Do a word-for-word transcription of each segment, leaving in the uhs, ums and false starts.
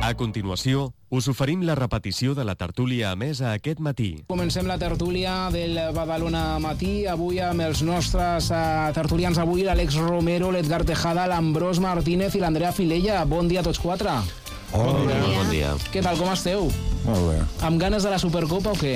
A continuació, us oferim la repetició de la tertúlia emesa aquest matí. Comencem la tertúlia del Badalona Matí, avui amb els nostres uh, tertulians avui, l'Àlex Romero, l'Edgar Tejada, l'Ambrós Martínez i l'Andrea Filella. Bon dia a tots quatre. Hola, bon dia. Bon dia. Què tal, com esteu? Molt bé. Amb ganes de la Supercopa o què?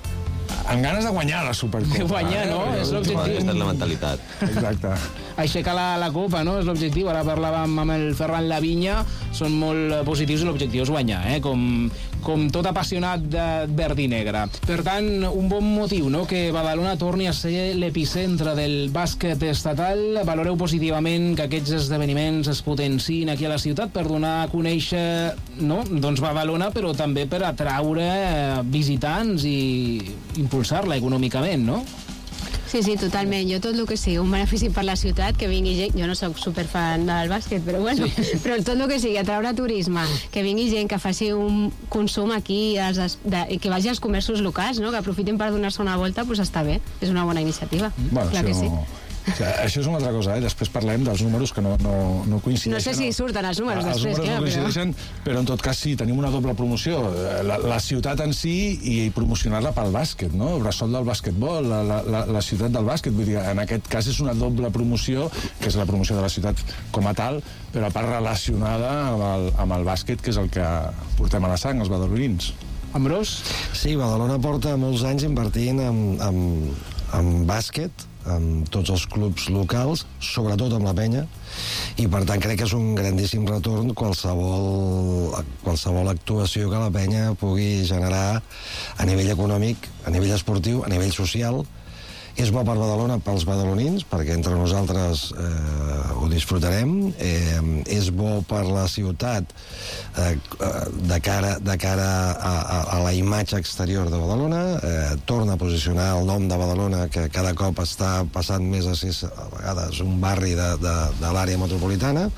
Amb ganes de guanyar la Supercopa. De guanyar, no? Eh? És l'objectiu. Aquesta és la mentalitat. Exacte. Aixecar la, la copa, no? És l'objectiu. Ara parlàvem amb el Ferran Lavinya, són molt positius i l'objectiu és guanyar, eh? Com, com tot apassionat de verd i negre. Per tant, un bon motiu, no? Que Badalona torni a ser l'epicentre del bàsquet estatal. Valoreu positivament que aquests esdeveniments es potenciïn aquí a la ciutat per donar a conèixer, no? Doncs Badalona, però també per atraure visitants i impulsar-la econòmicament, no? Sí, sí, totalment. Jo tot el que sigui un benefici per la ciutat, que vingui gent... Jo no soc superfan del bàsquet, però bueno, sí. Però tot el que sigui atraure turisme, que vingui gent que faci un consum aquí als, de, i que vagi als comerços locals, no? Que aprofitin per donar-se una volta, doncs està bé. És una bona iniciativa. Bueno, clar que sí. O sigui, això és una altra cosa, eh? Després parlem dels números que no, no, no coincideixen. No sé si surten els números els després. Els números no coincideixen, però... però en tot cas sí, tenim una doble promoció. La, la ciutat en si i promocionar-la pel bàsquet, no? El bressol del bàsquetbol, la, la, la ciutat del bàsquet. Vull dir, en aquest cas és una doble promoció, que és la promoció de la ciutat com a tal, però a part relacionada amb el, amb el bàsquet, que és el que portem a la sang, els badalonins. Ambrós? Sí, Badalona porta molts anys invertint en, en, en bàsquet, amb tots els clubs locals, sobretot amb la penya, i per tant crec que és un grandíssim retorn qualsevol, qualsevol actuació que la penya pugui generar a nivell econòmic, a nivell esportiu, a nivell social. És bo per Badalona, pels badalonins, perquè entre nosaltres eh, ho disfrutarem. Eh, és bo per la ciutat eh, de cara, de cara a, a, a la imatge exterior de Badalona. Eh, torna a posicionar el nom de Badalona, que cada cop està passant més a ser a vegades un barri de, de, de l'àrea metropolitana.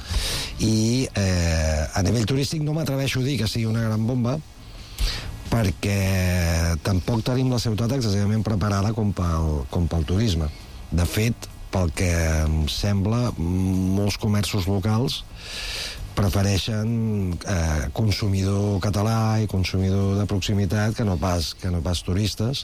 I eh, a nivell turístic no m'atreveixo a dir que sigui una gran bomba, perquè tampoc tenim la ciutat excessivament preparada com pel, com pel turisme. De fet, pel que em sembla, molts comerços locals prefereixen eh, consumidor català i consumidor de proximitat que no pas, que no pas turistes,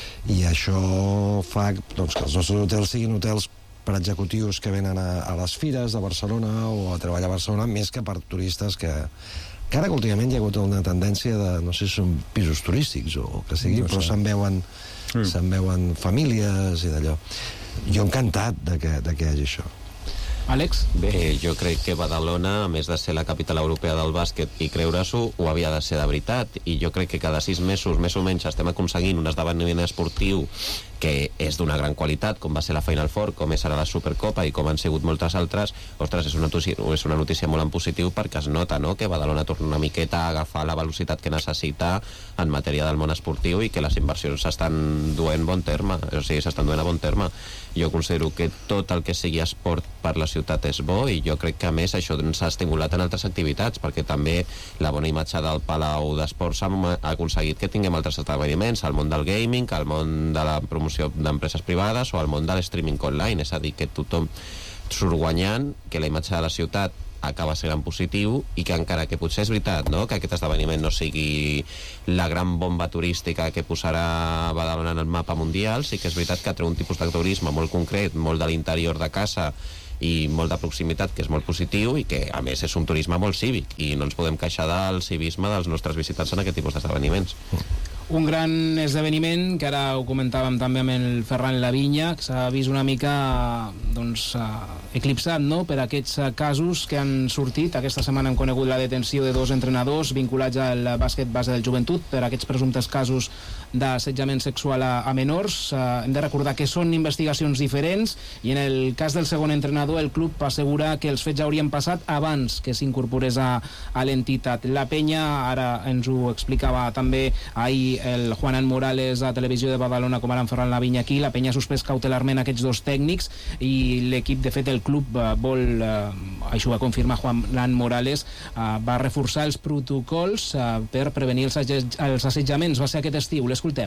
i això fa doncs, que els nostres hotels siguin hotels per executius que venen a, a les fires de Barcelona o a treballar a Barcelona, més que per turistes que que ara últimament hi ha hagut una tendència de, no sé si són pisos turístics o que sigui, no sé, però se'n veuen, mm. se'n veuen famílies i d'allò. Jo encantat de que, de que hi hagi això. Àlex? Bé, jo crec que Badalona, a més de ser la capital europea del bàsquet i creure-s'ho, ho havia de ser de veritat, i jo crec que cada sis mesos, més o menys, estem aconseguint un esdeveniment esportiu que és d'una gran qualitat, com va ser la Final Four, com és ara la Supercopa i com han sigut moltes altres. Ostres, és una notícia, és una notícia molt en positiu, perquè es nota, no?, que Badalona torna una miqueta a agafar la velocitat que necessita en matèria del món esportiu i que les inversions s'estan duent bon terme, o sigui, s'estan duent a bon terme. Jo considero que tot el que sigui esport per la ciutat és bo, i jo crec que a més això s'ha estimulat en altres activitats, perquè també la bona imatge del Palau d'Esports ha aconseguit que tinguem altres esdeveniments al món del gaming, al món de la promoció d'empreses privades o al món de l'streaming online, és a dir, que tothom surt guanyant, que la imatge de la ciutat acaba sent en positiu, i que encara que potser és veritat, no?, que aquest esdeveniment no sigui la gran bomba turística que posarà Badalona en el mapa mundial, sí que és veritat que treu un tipus de turisme molt concret, molt de l'interior de casa i molt de proximitat, que és molt positiu, i que a més és un turisme molt cívic, i no ens podem queixar del civisme dels nostres visitants en aquest tipus d'esdeveniments. Un gran esdeveniment, que ara ho comentàvem també amb el Ferran Lavinya, que s'ha vist una mica doncs, eclipsat, no?, per aquests casos que han sortit. Aquesta setmana hem conegut la detenció de dos entrenadors vinculats al bàsquet base del Joventut per aquests presumptes casos d'assetjament sexual a, a menors. Uh, hem de recordar que són investigacions diferents, i en el cas del segon entrenador el club assegura que els fets haurien passat abans que s'incorporés a, a l'entitat. La penya, ara ens ho explicava també ahir el Juanan Morales a Televisió de Badalona, com ara en Ferran Lavinya aquí, la penya ha suspès cautelarment aquests dos tècnics, i l'equip, de fet el club uh, vol, uh, això va confirmar Juanan Morales, uh, va reforçar els protocols uh, per prevenir els, els assetjaments. Va ser aquest estiu, l'escoltem.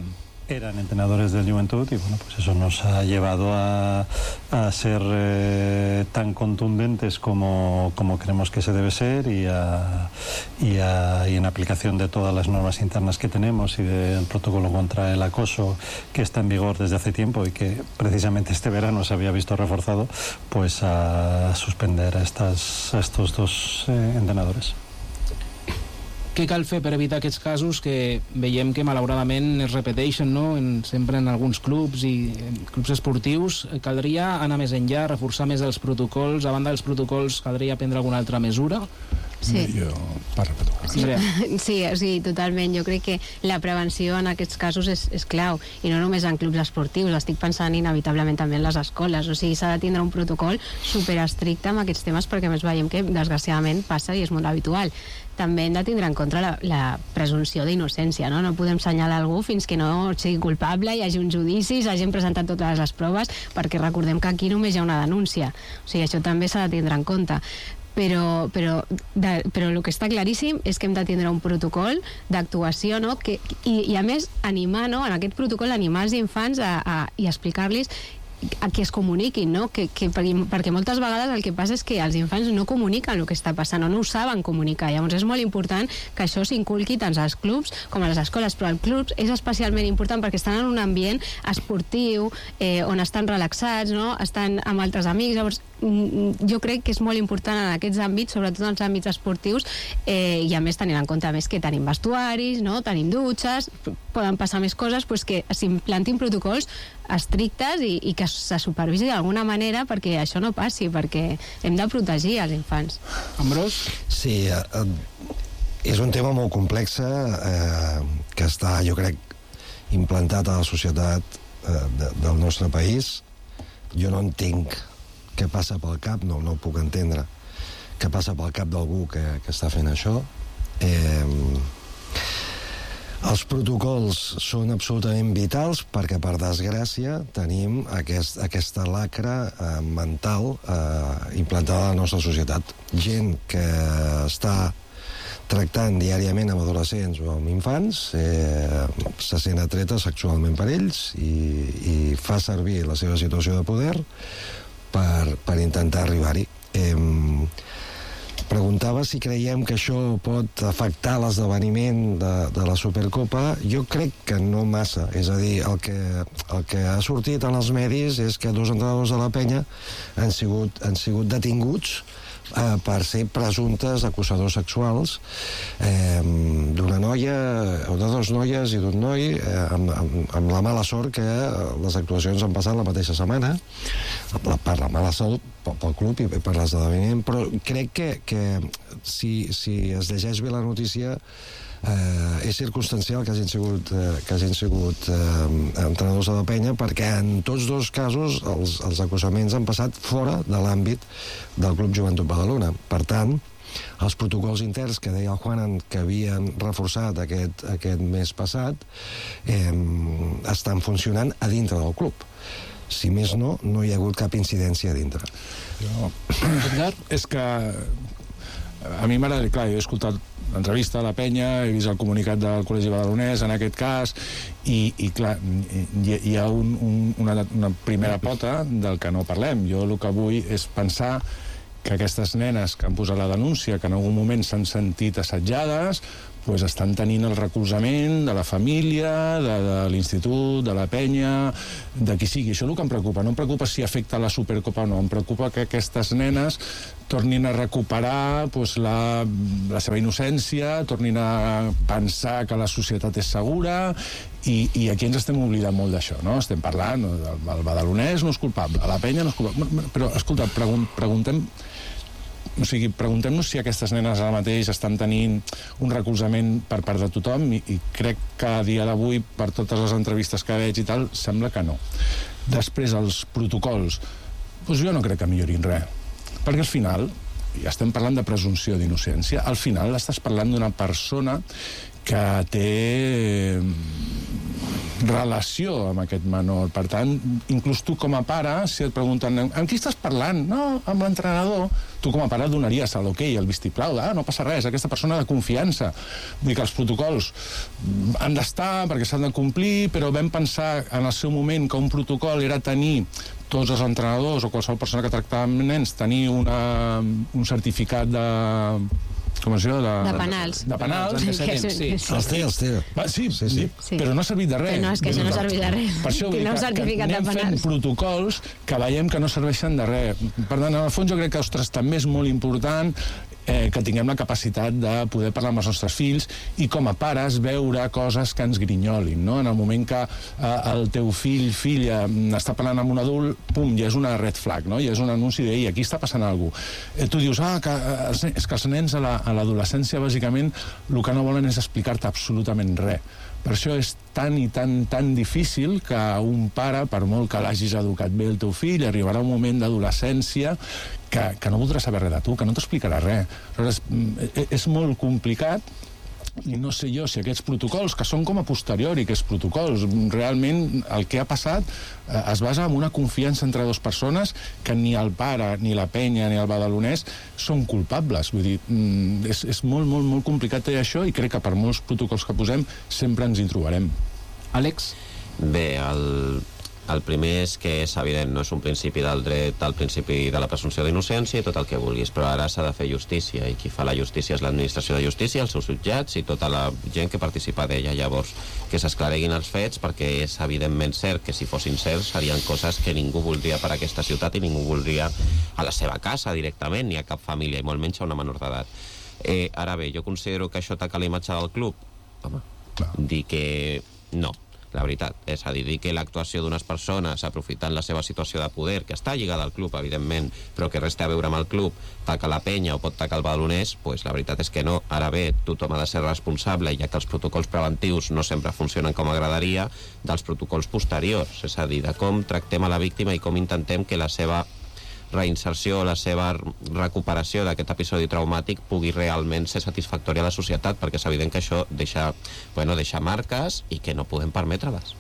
eran entrenadores del Juventud y bueno, pues eso nos ha llevado a, a ser eh, tan contundentes como, como creemos que se debe ser y, a, y, a, y en aplicación de todas las normas internas que tenemos y del protocolo contra el acoso que está en vigor desde hace tiempo y que precisamente este verano se había visto reforzado, pues a suspender a, estas, a estos dos eh, entrenadores. Què cal fer per evitar aquests casos que veiem que malauradament es repeteixen, no? en, sempre en alguns clubs i en clubs esportius? Caldria anar més enllà, reforçar més els protocols? A banda dels protocols, caldria prendre alguna altra mesura? Sí. Jo, parla per tu. Sí, sí, o sigui, totalment. Jo crec que la prevenció en aquests casos és, és clau, i no només en clubs esportius, estic pensant inevitablement també en les escoles. O sigui, s'ha de tindre un protocol superestricte amb aquests temes perquè més veiem que desgraciadament passa i és molt habitual. També hem de tindre en compte la, la presumpció d'innocència, no? No podem senyalar algú fins que no sigui culpable, hi hagi un judici, s'hagin presentat totes les proves, perquè recordem que aquí només hi ha una denúncia. O sigui, això també s'ha de tindre en compte. Però, però, de, però el que està claríssim és que hem de tindre un protocol d'actuació, no? que, i, i a més animar, no? en aquest protocol animar els infants a, a, i explicar-los a que es comuniquin, no? que, que, perquè, perquè moltes vegades el que passa és que els infants no comuniquen el que està passant o no ho saben comunicar. Llavors és molt important que això s'inculqui tant als clubs com a les escoles, però als clubs és especialment important perquè estan en un ambient esportiu eh, on estan relaxats, no? Estan amb altres amics. Llavors jo crec que és molt important en aquests àmbits, sobretot en els àmbits esportius, eh, i a més tenint en compte a més que tenim vestuaris, no? Tenim dutxes, poden passar més coses, doncs que s'implantin protocols estrictes i, i que se supervisi d'alguna manera perquè això no passi, perquè hem de protegir els infants. Ambrós? Sí, eh, és un tema molt complex eh, que està, jo crec, implantat a la societat eh, de, del nostre país. Jo no entenc què passa pel cap, no, no ho puc entendre, què passa pel cap d'algú que, que està fent això. Eh, els protocols són absolutament vitals perquè, per desgràcia, tenim aquest, aquesta lacra eh, mental eh, implantada a la nostra societat. Gent que està tractant diàriament amb adolescents o amb infants, eh, se sent atreta sexualment per ells i, i fa servir la seva situació de poder per, per intentar arribar-hi. Eh, preguntava si creiem que això pot afectar l'esdeveniment de, de la Supercopa. Jo crec que no massa. És a dir, el que, el que ha sortit en els medis és que dos entrenadors de la Penya han sigut, han sigut detinguts eh, per ser presumptes acusadors sexuals eh, d'una noia o de dos noies i d'un noi eh, amb, amb, amb la mala sort que les actuacions han passat la mateixa setmana per la mala sort pel club i per l'esdeveniment, però crec que, que si, si es llegeix bé la notícia eh, és circumstancial que hagin sigut, eh, que hagin sigut eh, entrenadors de la Penya, perquè en tots dos casos els, els acusaments han passat fora de l'àmbit del Club Joventut Badalona. Per tant, els protocols interns que deia el Juan que havien reforçat aquest, aquest mes passat eh, estan funcionant a dintre del club. Si més no, no hi ha hagut cap incidència a dintre. Jo... és que a mi m'agrada, clar, jo he escoltat l'entrevista a la Penya, he vist el comunicat del Col·legi Badalonès en aquest cas, i, i clar, hi, hi ha un, un, una, una primera pota del que no parlem. Jo el que vull és pensar que aquestes nenes que han posat la denúncia, que en algun moment s'han sentit assetjades, pues estan tenint el recolzament de la família, de, de l'institut, de la Penya, de qui sigui. Això és el que em preocupa. No em preocupa si afecta la Supercopa o no. Em preocupa que aquestes nenes tornin a recuperar pues, la, la seva innocència, tornin a pensar que la societat és segura, i, i aquí ens estem oblidant molt d'això, no? Estem parlant, el, el badalonès no és culpable, la Penya no és culpable. Però, escolta, pregun, preguntem... O sigui, preguntem-nos si aquestes nenes ara mateix estan tenint un recolzament per part de tothom, i, i crec que a dia d'avui, per totes les entrevistes que veig i tal, sembla que no. Després, els protocols, doncs jo no crec que millorin res, perquè al final, ja estem parlant de presumpció d'innocència, al final estàs parlant d'una persona que té relació amb aquest menor. Per tant, inclús tu com a pare, si et pregunten amb qui estàs parlant? No, amb l'entrenador. Tu com a pare donaries a l'ok, el vistiplau, ah, no passa res, aquesta persona de confiança. Vull dir que els protocols han d'estar perquè s'han de complir, però vam pensar en el seu moment que un protocol era tenir tots els entrenadors o qualsevol persona que tractava amb nens tenir una, un certificat de... com es diu? De, de penals. De penals. Sí, sí, sí. sí. Els té, els té. Va, sí, Sí, sí. Sí. però no ha servit de res. Però no, és que això no ha servit de res. Per això vull dir Tindreu que, que certificat de anem fent penals. protocols que veiem que no serveixen de res. Per tant, en el fons jo crec que, ostres, també és molt important eh, que tinguem la capacitat de poder parlar amb els nostres fills i com a pares veure coses que ens grinyolin, no? En el moment que eh, el teu fill, filla, està parlant amb un adult, pum, ja és una red flag, no? Ja és un anunci de, aquí està passant alguna cosa. Eh, tu dius, ah, que, eh, és que els nens a l'adolescència, la, bàsicament, el que no volen és explicar-te absolutament res. Per això és tan i tan, tan difícil que un pare, per molt que l'hagis educat bé el teu fill, arribarà un moment d'adolescència que, que no voldrà saber res de tu, que no t'explicarà res. Aleshores, és molt complicat i no sé jo si aquests protocols, que són com a posteriori, aquests protocols, realment el que ha passat eh, es basa en una confiança entre dues persones que ni el pare, ni la penya, ni el badalonès són culpables. Vull dir, és, és molt, molt, molt complicat fer això i crec que per molts protocols que posem sempre ens hi trobarem. Àlex? Bé, el, el primer és que és evident, no és un principi del dret al principi de la presumpció d'innocència i tot el que vulguis, però ara s'ha de fer justícia i qui fa la justícia és l'administració de justícia, els seus jutjats i tota la gent que participa d'ella. Llavors, que s'esclareguin els fets perquè és evidentment cert que si fossin certs serien coses que ningú voldria per a aquesta ciutat i ningú voldria a la seva casa directament, ni a cap família, i molt menys a una menor d'edat. Eh, ara bé, jo considero que això ataca la imatge del club. Home, no. Dir que no. La veritat, és a dir, dir que l'actuació d'unes persones aprofitant la seva situació de poder, que està lligada al club, evidentment, però que res té a veure amb el club, taca la penya o pot tacar el badalonès, pues la veritat és que no. Ara bé, tothom ha de ser responsable, ja que els protocols preventius no sempre funcionen com agradaria, dels protocols posteriors, és a dir, de com tractem a la víctima i com intentem que la seva reinserció, la seva recuperació d'aquest episodi traumàtic pugui realment ser satisfactòria a la societat, perquè és evident que això deixa, bueno, deixa marques i que no podem permetre-les.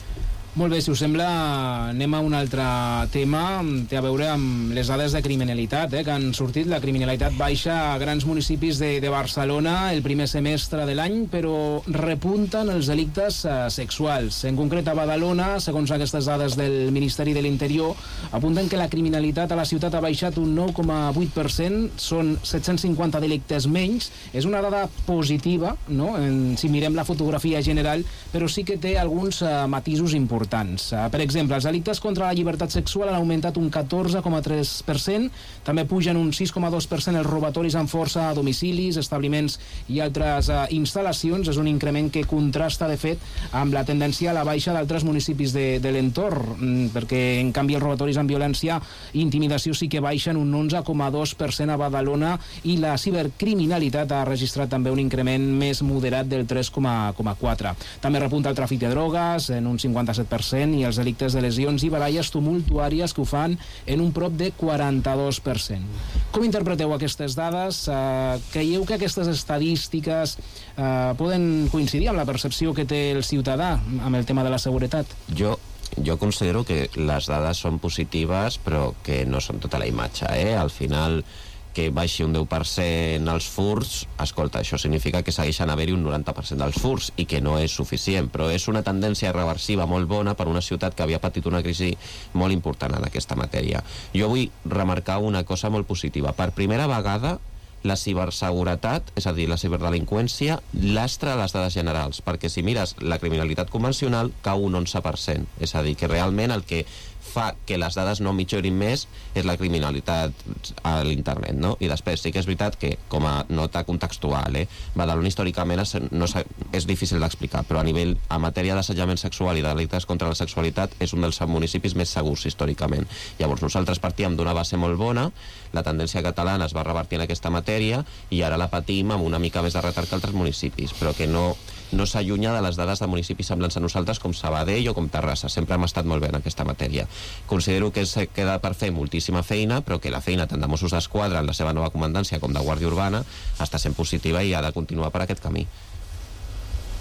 Molt bé, si us sembla, anem a un altre tema, té a veure amb les dades de criminalitat, eh, que han sortit. La criminalitat baixa a grans municipis de, de Barcelona el primer semestre de l'any, però repunten els delictes eh, sexuals. En concret, a Badalona, segons aquestes dades del Ministeri de l'Interior, apunten que la criminalitat a la ciutat ha baixat un nou coma vuit per cent, són set-cents cinquanta delictes menys. És una dada positiva, no?, en, si mirem la fotografia general, però sí que té alguns eh, matisos importants. Per exemple, els delictes contra la llibertat sexual han augmentat un catorze coma tres per cent, també pugen un sis coma dos per cent els robatoris amb força a domicilis, establiments i altres uh, instal·lacions. És un increment que contrasta, de fet, amb la tendència a la baixa d'altres municipis de, de l'entorn, mm, perquè, en canvi, els robatoris amb violència i intimidació sí que baixen un onze coma dos per cent a Badalona i la cibercriminalitat ha registrat també un increment més moderat del tres coma quatre. També repunta el tràfic de drogues en un cinquanta-set per cent i els delictes de lesions i baralles tumultuàries, que ho fan en un prop de quaranta-dos per cent. Com interpreteu aquestes dades? Eh, creieu que aquestes estadístiques eh, poden coincidir amb la percepció que té el ciutadà amb el tema de la seguretat? Jo Jo considero que les dades són positives, però que no són tota la imatge, eh? Al final, que baixi un deu per cent els furts, escolta, això significa que segueixen haver-hi un noranta per cent dels furts i que no és suficient, però és una tendència reversiva molt bona per una ciutat que havia patit una crisi molt important en aquesta matèria. Jo vull remarcar una cosa molt positiva. Per primera vegada, la ciberseguretat, és a dir, la ciberdelinqüència, lastra les dades generals, perquè si mires la criminalitat convencional, cau un onze per cent. És a dir, que realment el que fa que les dades no mitjorin més és la criminalitat a l'internet, no? I després sí que és veritat que, com a nota contextual, eh, Badalona històricament és, no, és difícil d'explicar, però a nivell, a matèria d'assetjament sexual i de delictes contra la sexualitat, és un dels municipis més segurs històricament. Llavors nosaltres partíem d'una base molt bona, la tendència catalana es va revertir en aquesta matèria i ara la patim amb una mica més de retard que altres municipis, però que no, no s'allunya de les dades de municipis semblants a nosaltres com Sabadell o com Terrassa. Sempre hem estat molt bé en aquesta matèria. Considero que es queda per fer moltíssima feina, però que la feina tant de Mossos d'Esquadra en la seva nova comandància com de Guàrdia Urbana està sent positiva i ha de continuar per aquest camí.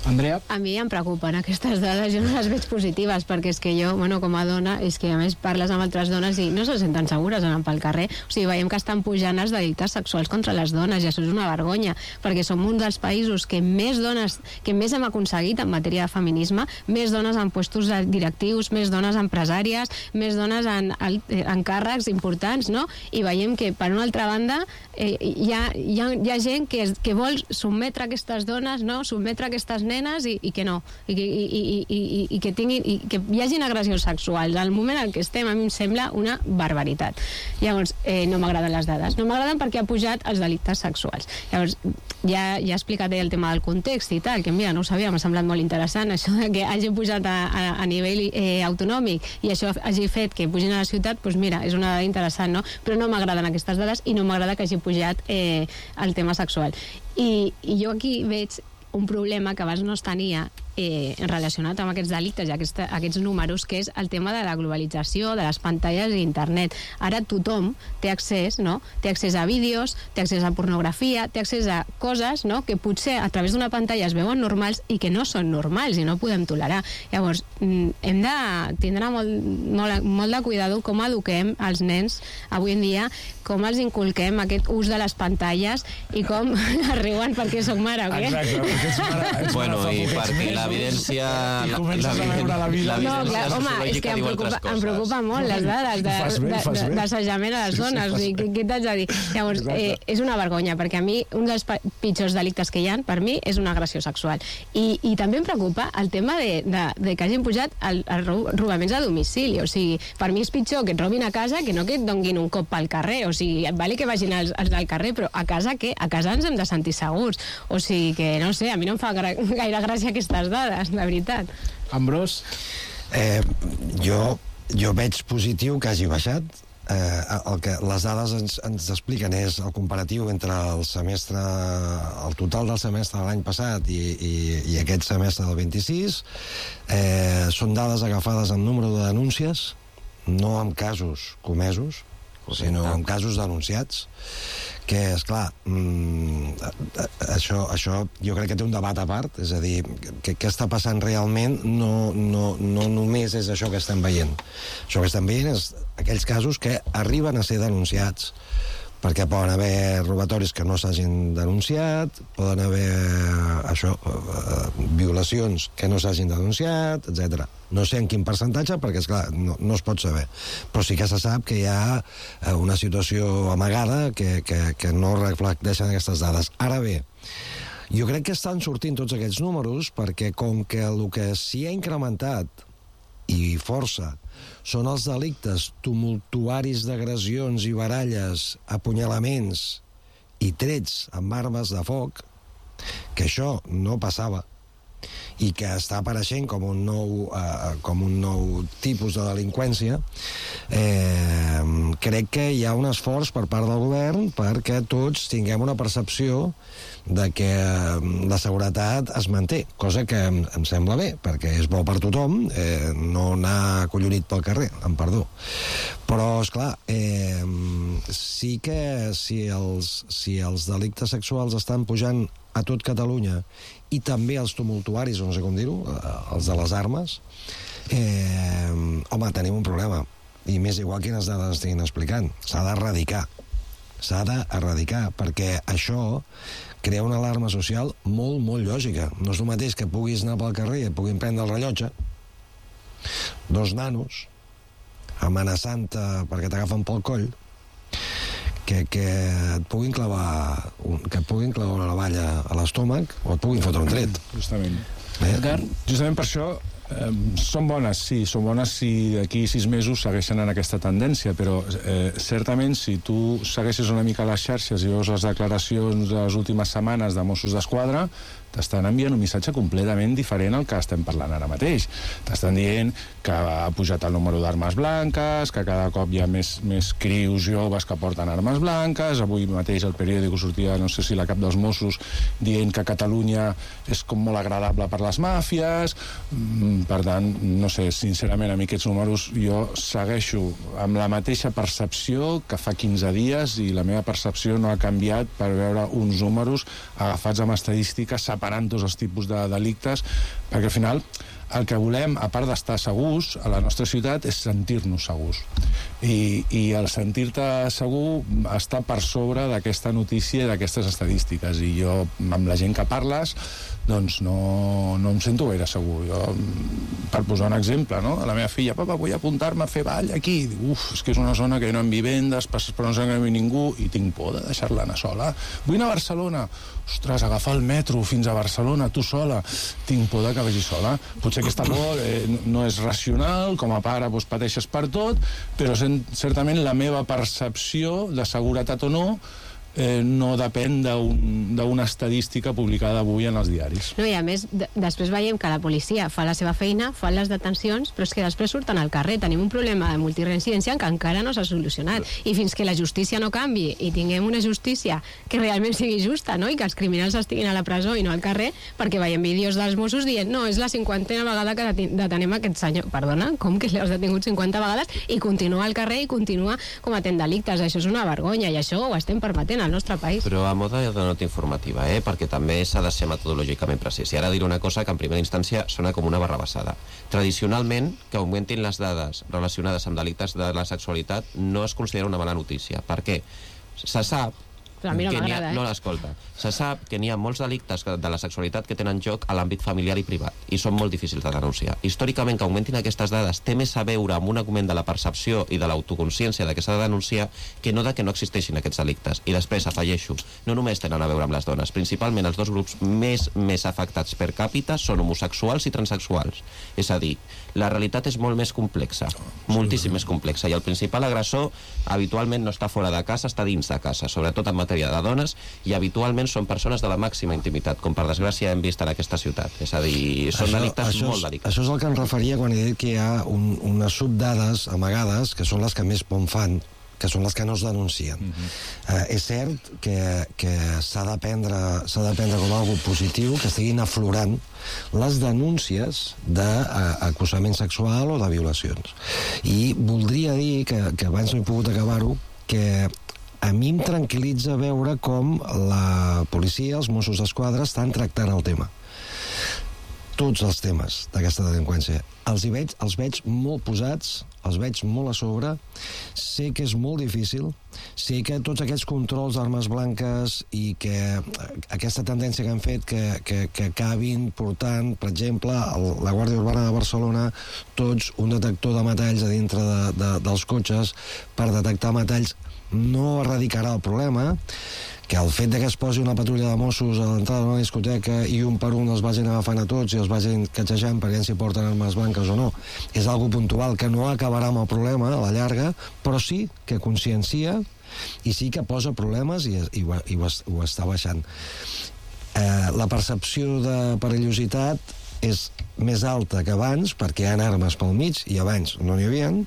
Andrea? A mi em preocupen aquestes dades, jo no les veig positives, perquè és que jo, bueno, com a dona, és que a més parles amb altres dones i no se senten segures anant pel carrer. O sigui, veiem que estan pujant els delictes sexuals contra les dones, i això és una vergonya, perquè som un dels països que més dones, que més hem aconseguit en matèria de feminisme, més dones en puestos directius, més dones empresàries, més dones en, en càrrecs importants, no? I veiem que, per una altra banda, eh, hi, ha, hi, ha, hi ha gent que, que vol sotmetre aquestes dones, no? Sotmetre aquestes nenes i, i que no, i que, i, i, i, i que tinguin, i que hi hagin agressions sexuals. Al moment en què estem, a mi em sembla una barbaritat. Llavors, eh, no m'agraden les dades. No m'agraden perquè ha pujat els delictes sexuals. Llavors, ja, ja he explicat el tema del context i tal, que mira, no ho sabia, m'ha semblat molt interessant, això de que hagi pujat a, a, a nivell eh, autonòmic i això hagi fet que pugin a la ciutat, doncs mira, és una dada interessant, no? Però no m'agraden aquestes dades i no m'agrada que hagi pujat eh, el tema sexual. I, i jo aquí veig un problema que abans no es tenia eh, relacionat amb aquests delictes i aquesta, aquests números, que és el tema de la globalització, de les pantalles i internet. Ara tothom té accés, no? Té accés a vídeos, té accés a pornografia, té accés a coses, no?, que potser a través d'una pantalla es veuen normals i que no són normals i no podem tolerar. Llavors, hem de tindre molt, molt, molt de cuidado com eduquem els nens avui en dia, com els inculquem aquest ús de les pantalles i com riuen perquè soc mare, o què? Exacte, perquè ets mare, ets bueno, mare i perquè l'evidència... I comences a veure la vida. No, clar, home, és que em preocupa, em preocupa molt les dades d'assajament a les dones. O sigui, què, què t'haig de dir? Llavors, eh, és una vergonya, perquè a mi un dels pitjors delictes que hi ha, per mi, és una agressió sexual. I, i també em preocupa el tema de, de, de que hagin pujat els robaments a domicili. O sigui, per mi és pitjor que et robin a casa que no que et donguin un cop pel carrer. O sigui, vale que vagin els, els del carrer, però a casa què? A casa ens hem de sentir segurs. O sigui que, no sé, a mi no em fa gaire gràcia aquestes dades, de veritat. Ambrós? Eh, jo, jo veig positiu que hagi baixat. Eh, el que les dades ens, ens expliquen és el comparatiu entre el semestre, el total del semestre de l'any passat i, i, i aquest semestre del vint-i-sis. Eh, són dades agafades en número de denúncies, no en casos comesos, sinó en casos denunciats, que, esclar, mmm, això, això jo crec que té un debat a part, és a dir, què està passant realment no, no, no només és això que estem veient. Això que estem veient és aquells casos que arriben a ser denunciats, perquè poden haver robatoris que no s'hagin denunciat, poden haver això, violacions que no s'hagin denunciat, etcètera. No sé en quin percentatge, perquè, esclar, no, no es pot saber. Però sí que se sap que hi ha una situació amagada que, que, que no reflecteixen aquestes dades. Ara bé, jo crec que estan sortint tots aquests números perquè com que el que s'hi ha incrementat i força són els delictes tumultuaris d'agressions i baralles, apunyalaments i trets amb armes de foc, que això no passava i que està apareixent com un nou, eh, com un nou tipus de delinqüència, eh, crec que hi ha un esforç per part del govern perquè tots tinguem una percepció de que la seguretat es manté, cosa que em, em sembla bé, perquè és bo per tothom, eh, no anar acollonit pel carrer, em perdó. Però, esclar, eh, sí que si els, si els delictes sexuals estan pujant a tot Catalunya i també els tumultuaris, no sé com dir-ho, els de les armes, eh, home, tenim un problema. I m'és igual quines dades estiguin explicant. S'ha d'erradicar. S'ha d'erradicar, perquè això crea una alarma social molt, molt lògica. No és el mateix que puguis anar pel carrer i et puguin prendre el rellotge, dos nanos amenaçant-te perquè t'agafen pel coll, que, que et puguin clavar un, que et puguin clavar una navalla a l'estómac o et puguin fotre un tret. Justament. Eh? Justament per això eh, són bones, sí, són bones si d'aquí sis mesos segueixen en aquesta tendència, però eh, certament si tu segueixes una mica les xarxes i veus les declaracions de les últimes setmanes de Mossos d'Esquadra, t'estan enviant un missatge completament diferent al que estem parlant ara mateix. T'estan dient que ha pujat el número d'armes blanques, que cada cop hi ha més, més crius joves que porten armes blanques. Avui mateix el periòdic sortia, no sé si la cap dels Mossos, dient que Catalunya és com molt agradable per les màfies. Per tant, no sé, sincerament, a mi aquests números jo segueixo amb la mateixa percepció que fa quinze dies i la meva percepció no ha canviat per veure uns números agafats amb estadístiques, separant tots els tipus de delictes, perquè al final el que volem, a part d'estar segurs a la nostra ciutat, és sentir-nos segurs. I, i el sentir-te segur està per sobre d'aquesta notícia i d'aquestes estadístiques. I jo, amb la gent que parles, doncs no, no em sento gaire segur. Jo, per posar un exemple, no? A la meva filla, papa, vull apuntar-me a fer ball aquí. Uf, és que és una zona que no hi ha vivendes, passes per una zona que no hi ha ningú, i tinc por de deixar-la anar sola. Vull anar a Barcelona. Ostres, agafar el metro fins a Barcelona, tu sola. Tinc por de que vagi sola. Potser aquesta por eh, no és racional, com a pare doncs, pateixes per tot, però certament la meva percepció de seguretat o no Eh, no depèn d'una estadística publicada avui en els diaris. No, i a més, de, després veiem que la policia fa la seva feina, fa les detencions, però és que després surten al carrer. Tenim un problema de multireincidència que encara no s'ha solucionat. I fins que la justícia no canvi i tinguem una justícia que realment sigui justa, no? I que els criminals estiguin a la presó i no al carrer, perquè veiem vídeos dels Mossos dient no, és la cinquantena vegada que detenem aquest senyor. Perdona, com que l'has detingut cinquanta vegades i continua al carrer i continua cometent delictes? Això és una vergonya i això ho estem permetent al nostre país. Però a moda de nota informativa, eh? Perquè també s'ha de ser metodològicament precís. I ara diré una cosa que en primera instància sona com una barrabassada. Tradicionalment, que augmentin les dades relacionades amb delictes de la sexualitat no es considera una mala notícia. Per què? Se sap Però a mi no m'agrada, eh? No, l'escolta. Se sap que n'hi ha molts delictes de la sexualitat que tenen lloc a l'àmbit familiar i privat i són molt difícils de denunciar. Històricament, que augmentin aquestes dades té més a veure amb un augment de la percepció i de l'autoconsciència de que s'ha de denunciar que no de que no existeixin aquests delictes. I després, afegeixo, no només tenen a veure amb les dones. Principalment, els dos grups més, més afectats per càpita són homosexuals i transexuals. És a dir, la realitat és molt més complexa, moltíssim més complexa, i el principal agressor habitualment no està fora de casa, està dins de casa, sobretot en matèria de dones, i habitualment són persones de la màxima intimitat, com per desgràcia hem vist en aquesta ciutat. És a dir, són això, delictes això molt és, delicats. Això és el que em referia quan he dit que hi ha un, unes subdades amagades que són les que més por fan, que són les que no es denuncien. Uh-huh. eh, és cert que, que s'ha de prendre s'ha de prendre com algo positiu que estiguin aflorant les denúncies d'acusament sexual o de violacions. I voldria dir que, que abans no he pogut acabar-ho, que a mi em tranquil·litza veure com la policia, els Mossos d'Esquadra, estan tractant el tema. Tots els temes d'aquesta delinqüència. Els hi veig, els veig molt posats, els veig molt a sobre. Sé que és molt difícil, sé que tots aquests controls d'armes blanques i que aquesta tendència que han fet que, que, que acabin portant, per exemple, el, la Guàrdia Urbana de Barcelona, tots un detector de metalls a dintre de, de, dels cotxes per detectar metalls, no erradicarà el problema, que el fet que es posi una patrulla de Mossos a l'entrada d'una discoteca i un per un els vagin agafant a tots i els vagin catxejant per si porten armes blanques o no, és algo puntual que no acabarà amb el problema a la llarga, però sí que consciencia i sí que posa problemes i, i, ho, i ho, ho està baixant. Eh, la percepció de perillositat és més alta que abans perquè hi ha armes pel mig i abans no n'hi havia,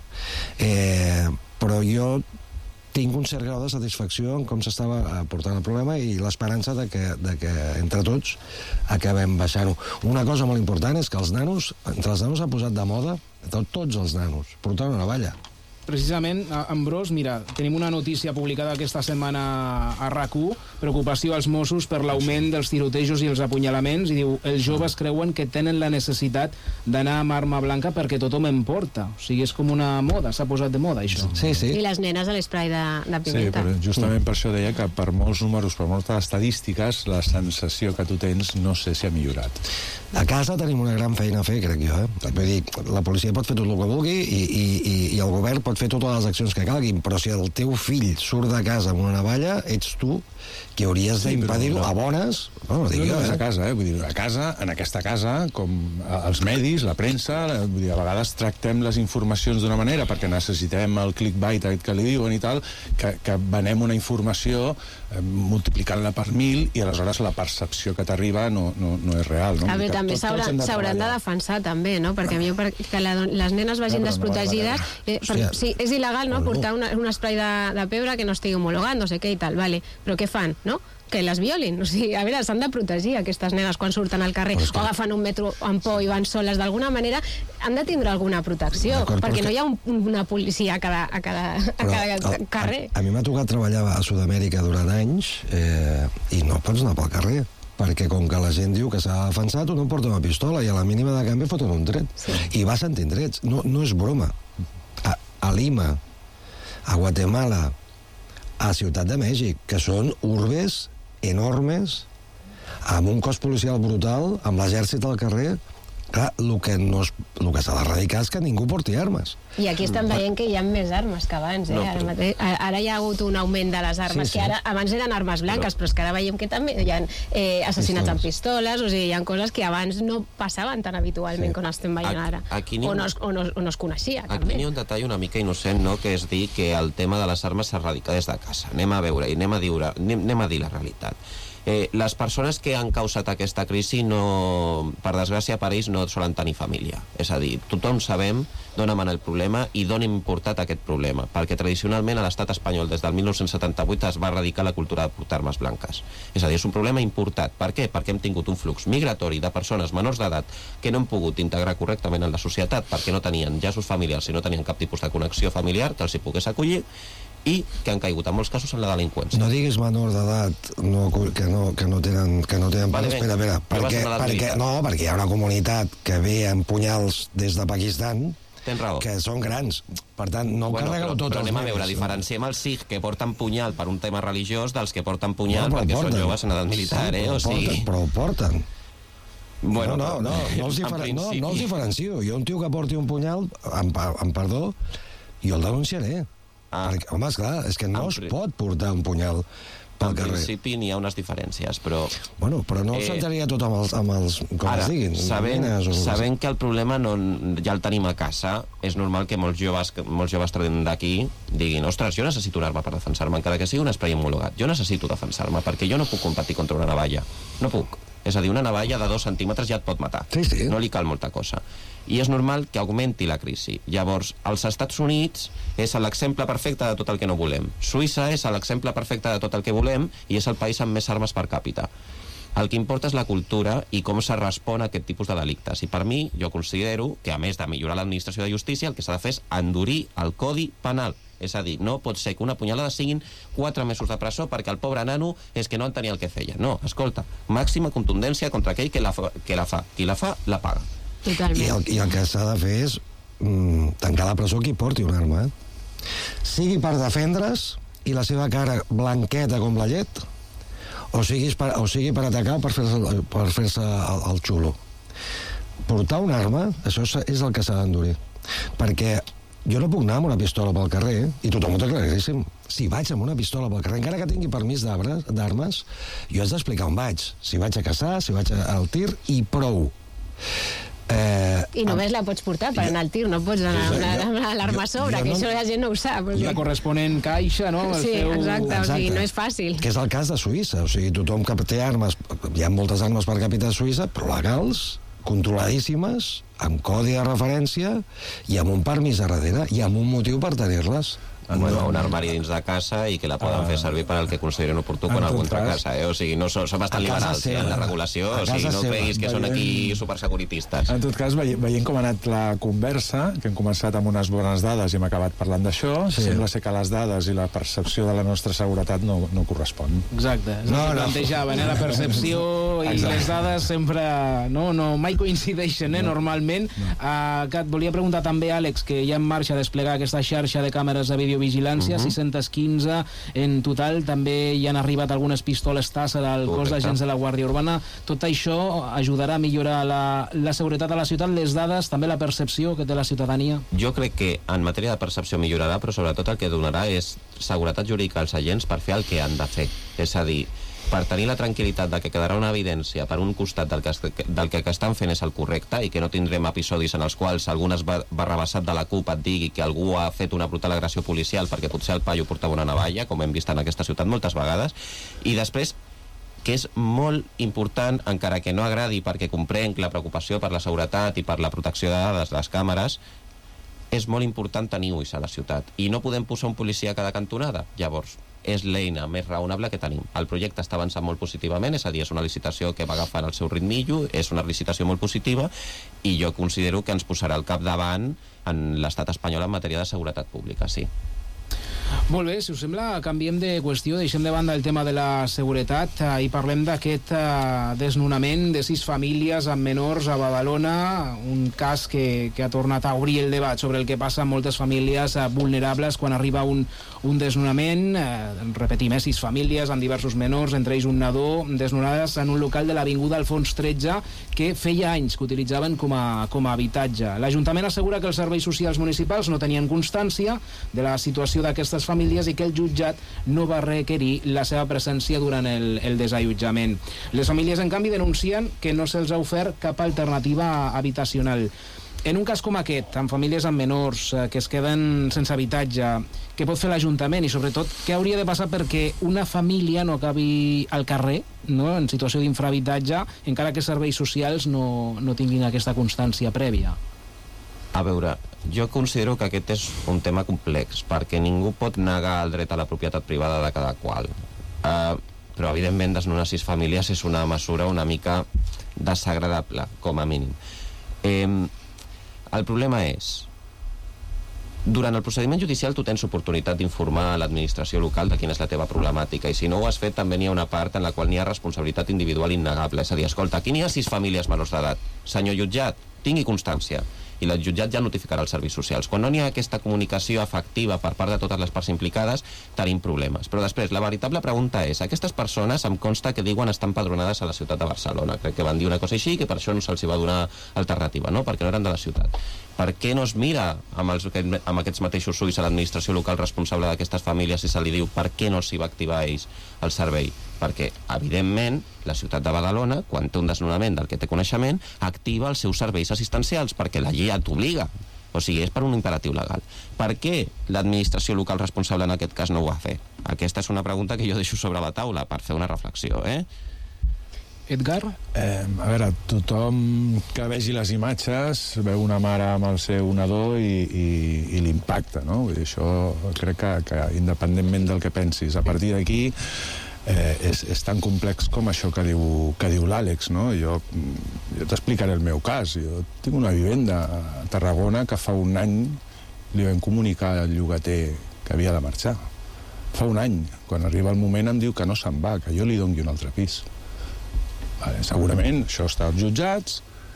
eh, però jo tinc un cert grau de satisfacció en com s'estava portant el problema i l'esperança de que, de que entre tots acabem baixant-ho. Una cosa molt important és que els nanos, entre els nanos s'ha posat de moda, tots els nanos, portar una navalla. Precisament, Ambrós, mira, tenim una notícia publicada aquesta setmana a RAC u, preocupació als Mossos per l'augment dels tirotejos i els apunyalaments, i diu, els joves creuen que tenen la necessitat d'anar amb arma blanca perquè tothom en porta. O sigui, és com una moda, s'ha posat de moda, això. Sí, sí. I les nenes a l'esprai de, de pimenta. Sí, però justament per això deia que per molts números, per moltes estadístiques, la sensació que tu tens no sé si ha millorat. A casa tenim una gran feina a fer, crec jo. Eh? Vull dir, la policia pot fer tot el que vulgui i, i, i, i el govern pot fer totes les accions que calguin, però si el teu fill surt de casa amb una navalla, ets tu que hauries sí, d'impedir-ho no. a bones. No, no, dic no, no jo, és eh? a casa, eh? Vull dir, a casa, en aquesta casa, com els medis, la premsa, vull dir, a vegades tractem les informacions d'una manera perquè necessitem el clickbait que li diuen i tal, que, que venem una informació eh, multiplicant-la per mil i aleshores la percepció que t'arriba no, no, no és real. No? A veure, també s'hauran de, de defensar, també, no? Perquè a mi que la, les nenes vagin no, desprotegides... No eh, per, sí, és il·legal, no?, portar una, un esprai de, de pebre que no estigui homologat, no sé què i tal, vale. Però què fan, no? que les violin. O sigui, a veure, s'han de protegir aquestes nenes quan surten al carrer o agafen un metro amb por i van soles. D'alguna manera han de tindre alguna protecció, perquè no hi ha un, una policia a cada, a cada, a cada el, carrer. A, a mi m'ha tocat treballar a Sud-amèrica durant anys eh, i no pots anar pel carrer, perquè com que la gent diu que s'ha defensat, tu no em porta una pistola i a la mínima de canvi foten un tret. Sí. I vas sentint trets. No, no és broma. A, a Lima, a Guatemala, a Ciutat de Mèxic, que són urbes enormes, amb un cos policial brutal, amb l'exèrcit al carrer. Clar, el que, no es, el que s'ha d'erradicar és que ningú porti armes. I aquí estem veient que hi ha més armes que abans, eh? No, però... ara, mateix, ara hi ha hagut un augment de les armes, sí, sí. que ara abans eren armes blanques, però, però és que ara veiem que també hi ha eh, assassinats pistoles. amb pistoles, o sigui, hi ha coses que abans no passaven tan habitualment sí. com estem veient ara, aquí o, no es, o, no, o no es coneixia. Aquí també. hi ha un detall una mica innocent, no?, que és dir que el tema de les armes s'erradica des de casa. Anem a veure i anem a dir, anem, anem a dir la realitat. Eh, les persones que han causat aquesta crisi, no, per desgràcia per ells, no solen tenir família. És a dir, tothom sabem d'on emana el problema i d'on hem portat aquest problema, perquè tradicionalment a l'estat espanyol des del mil nou-cents setanta-vuit es va erradicar la cultura de portar armes blanques. És a dir, és un problema importat. Per què? Perquè hem tingut un flux migratori de persones menors d'edat que no han pogut integrar correctament en la societat perquè no tenien llaços familiars i no tenien cap tipus de connexió familiar que els hi pogués acollir, i que han caigut en molts casos en la delinqüència. No diguis menor d'edat no, que, no, que no tenen, que no tenen vale, espera, espera, perquè, perquè, no, perquè hi ha una comunitat que ve amb punyals des de Pakistan que són grans. Per tant, no bueno, carregueu tot però els anem a veure, no? Diferenciem els Sikh que porten punyal per un tema religiós dels que porten punyal no, perquè porten. són joves en edat militar, sí, eh? O sigui... porten, però ho porten. Bueno, no, no, no, no, els diferen... no, no els diferencio. Jo un tio que porti un punyal, amb, amb perdó, jo el denunciaré. Ah. Perquè, home, esclar, és que no en es pot portar un punyal pel carrer. En principi n'hi ha unes diferències, però... Bueno, però no eh, s'enteraria tot amb els, amb els com ara, es diguin. Sabent, sabent que el problema no, ja el tenim a casa, és normal que molts joves, molts joves d'aquí diguin, ostres, jo necessito una arma per defensar-me, encara que sigui un spray homologat. Jo necessito defensar-me, perquè jo no puc competir contra una navalla. No puc. És a dir, una navalla de dos centímetres ja et pot matar. Sí, sí. No li cal molta cosa. I és normal que augmenti la crisi. Llavors, els Estats Units és l'exemple perfecte de tot el que no volem. Suïssa és l'exemple perfecte de tot el que volem i és el país amb més armes per càpita. El que importa és la cultura i com se respon a aquest tipus de delictes. I per mi, jo considero que, a més de millorar l'administració de justícia, el que s'ha de fer és endurir el Codi Penal. És a dir, no pot ser que una punyalada siguin quatre mesos de presó perquè el pobre nano és que no entenia el que feia. No, escolta, màxima contundència contra aquell que la fa. Que la fa. Qui la fa, la paga. Totalment. I el, i el que s'ha de fer és mm, tancar la presó qui porti una arma, eh? Sigui per defendre's i la seva cara blanqueta com la llet, o, siguis per, o sigui per atacar o per fer-se per fer-se el, el xulo. Portar una arma, això és el que s'ha d'endurir. Perquè jo no puc anar amb una pistola pel carrer, eh? I tothom ho té claríssim. Si vaig amb una pistola pel carrer, encara que tingui permís d'armes, jo haig d'explicar on vaig. Si vaig a caçar, si vaig al tir, i prou. Eh, I només la pots portar per anar al tir, no pots anar amb l'arma a sobre, que això la gent no ho sap. La corresponent caixa, no? Sí, exacte, o sigui, no és fàcil. Que és el cas de Suïssa, o sigui, tothom que té armes, hi ha moltes armes per càpita a Suïssa, però legals, controladíssimes, amb codi de referència i amb un permís a darrere i amb un motiu per tenir-les. Bueno, un armari dins de casa i que la poden fer servir per al que consideren oportú quan algú entra a casa, eh? O sigui, no són, són bastant liberals en la regulació, o sigui, no creguis que són aquí supersecuritistes. En tot cas, veient com ha anat la conversa, que hem començat amb unes bones dades i hem acabat parlant d'això, sí. Sembla ser que les dades i la percepció de la nostra seguretat no, no correspon. Exacte, és no, el que plantejaven, eh? La percepció i Exacte. Les dades sempre, no, no, mai coincideixen, eh? No. Normalment. No. Uh, que et volia preguntar també, Àlex, que hi ha en marxa a desplegar aquesta xarxa de càmeres de vídeo vigilància, uh -huh. sis-centes quinze en total, també hi han arribat algunes pistoles tassa del cos d'agents de la Guàrdia Urbana. Tot això ajudarà a millorar la, la seguretat a la ciutat, les dades, també la percepció que té la ciutadania? Jo crec que en matèria de percepció millorarà, però sobretot el que donarà és seguretat jurídica als agents per fer el que han de fer. És a dir, per tenir la tranquil·litat de que quedarà una evidència per un costat del que, del que, que estan fent és el correcte i que no tindrem episodis en els quals algunes barrabassat de la CUP et digui que algú ha fet una brutal agressió policial perquè potser el paio portava una navalla, com hem vist en aquesta ciutat moltes vegades, i després que és molt important, encara que no agradi perquè comprenc la preocupació per la seguretat i per la protecció de dades de les càmeres, és molt important tenir ulls a la ciutat i no podem posar un policia a cada cantonada. Llavors, és l'eina més raonable que tenim. El projecte està avançant molt positivament, és a dir, és una licitació que va agafant el seu ritmillo, és una licitació molt positiva, i jo considero que ens posarà al capdavant en l'estat espanyol en matèria de seguretat pública, sí. Molt bé, si us sembla, canviem de qüestió, deixem de banda el tema de la seguretat eh, i parlem d'aquest eh, desnonament de sis famílies amb menors a Badalona, un cas que, que ha tornat a obrir el debat sobre el que passa amb moltes famílies eh, vulnerables quan arriba un, un desnonament. Eh, repetim, eh, sis famílies amb diversos menors, entre ells un nadó, desnonades en un local de l'Avinguda Alfons tretze que feia anys que utilitzaven com a, com a habitatge. L'Ajuntament assegura que els serveis socials municipals no tenien constància de la situació d'aquestes famílies i que el jutjat no va requerir la seva presència durant el, el desallotjament. Les famílies, en canvi, denuncien que no se'ls ha ofert cap alternativa habitacional. En un cas com aquest, amb famílies amb menors eh, que es queden sense habitatge, què pot fer l'Ajuntament i, sobretot, què hauria de passar perquè una família no acabi al carrer, no?, en situació d'infrahabitatge, encara que serveis socials no, no tinguin aquesta constància prèvia? A veure, jo considero que aquest és un tema complex, perquè ningú pot negar el dret a la propietat privada de cada qual. Uh, però, evidentment, desnonar sis famílies és una mesura una mica desagradable, com a mínim. Eh, el problema és, durant el procediment judicial tu tens oportunitat d'informar a l'administració local de quina és la teva problemàtica, i si no ho has fet també n'hi ha una part en la qual n'hi ha responsabilitat individual innegable. És a dir, escolta, aquí n'hi ha sis famílies menors d'edat. Senyor jutjat, tingui constància. I el jutjat ja notificarà els serveis socials. Quan no n'hi ha aquesta comunicació efectiva per part de totes les parts implicades, tenim problemes. Però després, la veritable pregunta és, aquestes persones em consta que diuen estar empadronades a la ciutat de Barcelona. Crec que van dir una cosa així, que per això no se'ls va donar alternativa, no? Perquè no eren de la ciutat. Per què no es mira amb, els, amb aquests mateixos ulls a l'administració local responsable d'aquestes famílies i se li diu per què no s'hi va activar a ells el servei? Perquè, evidentment, la ciutat de Badalona, quan té un desnonament del que té coneixement, activa els seus serveis assistencials, perquè la llei t'obliga. O sigui, és per un imperatiu legal. Per què l'administració local responsable en aquest cas no ho va fer? Aquesta és una pregunta que jo deixo sobre la taula per fer una reflexió, eh? Edgar? Eh, a veure, tothom que vegi les imatges veu una mare amb el seu nadó i, i, i l'impacte, no? Vull dir, això crec que, que independentment del que pensis, a partir d'aquí eh, és, és tan complex com això que diu, que diu l'Àlex, no? Jo, jo t'explicaré el meu cas. Jo tinc una vivenda a Tarragona que fa un any li vam comunicar al llogater que havia de marxar. Fa un any, quan arriba el moment, em diu que no se'n va, que jo li doni un altre pis. Vale, segurament això està als jutjats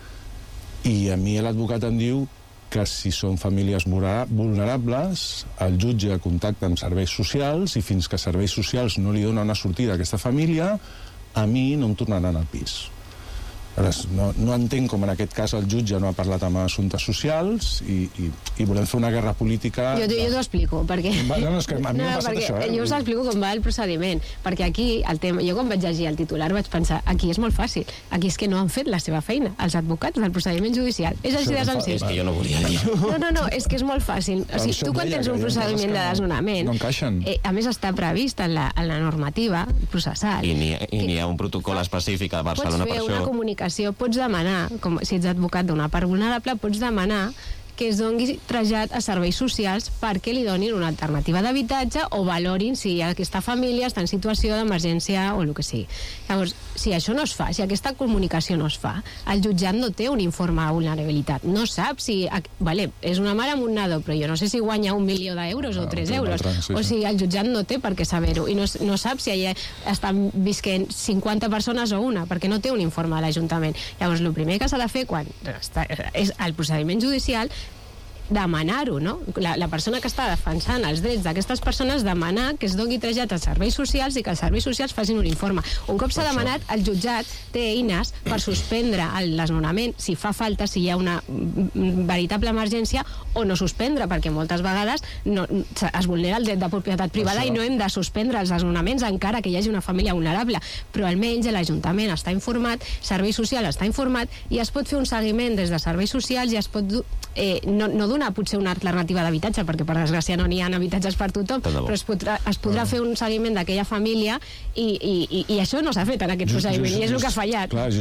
i a mi l'advocat em diu que si són famílies vulnerables el jutge contacta amb serveis socials i fins que serveis socials no li dona una sortida a aquesta família a mi no em tornaran al pis. No, no entenc com en aquest cas el jutge no ha parlat amb assumptes socials i, i, i volem fer una guerra política. Jo, jo t'ho explico, perquè... Va, no, no, és que a mi no, m'ha passat això, eh? Jo us explico com va el procediment, perquè aquí, el tema, jo quan vaig llegir el titular vaig pensar, aquí és molt fàcil, aquí és que no han fet la seva feina, els advocats del procediment judicial. És així de senzill. És que jo no volia dir-ho. No, no, no, és que és molt fàcil. O sigui, tu quan tens un procediment de desnonament... No encaixen. Eh, a més, està previst en la, en la normativa processal. I n'hi ha, ha un protocol específic a Barcelona per això. Pots fer una comunicació, pots demanar, com si ets advocat d'una part vulnerable, pots demanar que es doni trasllat a serveis socials perquè li donin una alternativa d'habitatge o valorin si aquesta família està en situació d'emergència o el que sigui. Llavors, si això no es fa, si aquesta comunicació no es fa, el jutjat no té un informe de vulnerabilitat. No sap si... Vale, és una mare amb un nadó, però jo no sé si guanya un milió d'euros o tres euros. O sigui, el jutjat no té per què saber-ho. I no, no sap si allà estan visquent cinquanta persones o una, perquè no té un informe de l'Ajuntament. Llavors, el primer que s'ha de fer quan està, és el procediment judicial, demanar-ho, no? La, la persona que està defensant els drets d'aquestes persones demanar que es doni trasllat als serveis socials i que els serveis socials facin un informe. Un cop s'ha demanat, el jutjat té eines per suspendre el desnonament si fa falta, si hi ha una veritable emergència, o no suspendre, perquè moltes vegades no, es vulnera el dret de propietat privada. Això. I no hem de suspendre els desnonaments encara que hi hagi una família vulnerable, però almenys l'Ajuntament està informat, Serveis Social està informat i es pot fer un seguiment des de serveis socials i es pot eh, no, no donar potser una alternativa d'habitatge, perquè per desgràcia no n'hi ha habitatges per tothom, però es podrà, es podrà fer un seguiment d'aquella família i, i, i, i això no s'ha fet en aquest procediment, i és el que ha fallat. Clar,